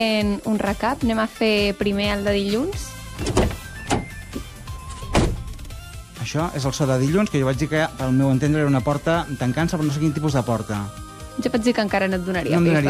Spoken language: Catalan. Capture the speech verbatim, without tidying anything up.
un recap. Anem a fer primer el de dilluns. Això és el so de dilluns, que jo vaig dir que, pel meu entendre, era una porta tancant-se, però no sé quin tipus de porta. Jo vaig dir que encara no et donaria No em pista. donaria